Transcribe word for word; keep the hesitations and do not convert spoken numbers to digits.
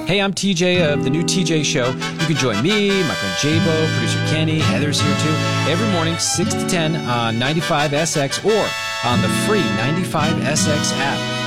Hey, I'm T J of The New T J Show. You can join me, my friend J-Bo, producer Kenny, Heather's here too, every morning, six to ten on ninety-five S X or on the free ninety-five S X app.